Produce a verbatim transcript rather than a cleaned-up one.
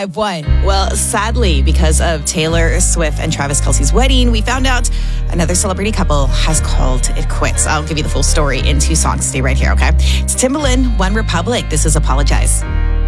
I've won. Well, sadly, because of Taylor Swift and Travis Kelce's wedding, we found out another celebrity couple has called it quits. I'll give you the full story in two songs. Stay right here, okay? It's Timbaland, One Republic. This is Apologize.